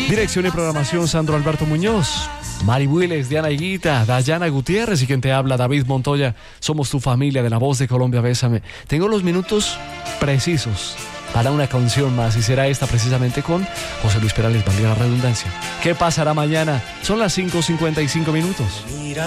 Dirección y programación, Sandro Alberto Muñoz. Mari Willes, Diana Higuita, Dayana Gutiérrez y quien te habla, David Montoya. Somos tu familia de La Voz de Colombia, Bésame. Tengo los minutos precisos para una canción más y será esta precisamente con José Luis Perales, valga la redundancia. ¿Qué pasará mañana? Son las 5:55.